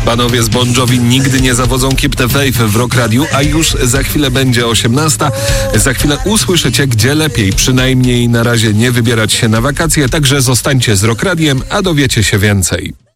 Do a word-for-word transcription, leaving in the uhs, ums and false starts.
Panowie z Bon Jovi nigdy nie zawodzą Keep the Faith w Rock Radiu, a już za chwilę będzie osiemnasta. Za chwilę usłyszycie, gdzie lepiej przynajmniej na razie nie wybierać się na wakacje, także zostańcie z Rock Radiem, a dowiecie się więcej.